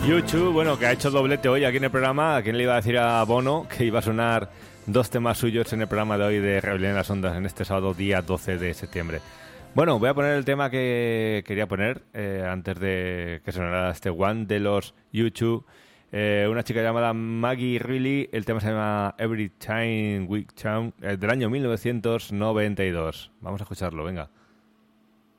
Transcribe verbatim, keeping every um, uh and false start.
YouTube, bueno, que ha hecho doblete hoy aquí en el programa. ¿A quién le iba a decir a Bono que iba a sonar dos temas suyos en el programa de hoy de Rebelión en las Ondas en este sábado día doce de septiembre? Bueno, voy a poner el tema que quería poner eh, antes de que sonara este One de los YouTube. Eh, una chica llamada Maggie Reilly, el tema se llama Every Time We Count, eh, del año mil novecientos noventa y dos. Vamos a escucharlo, venga.